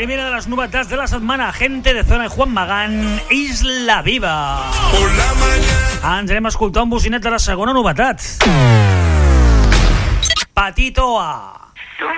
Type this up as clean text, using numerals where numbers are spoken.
primera de les novetats de la setmana. Gente de Zona i Juan Magán, Isla Viva. Ens anem a escoltar un bocinet de la segona novetat. Patito A.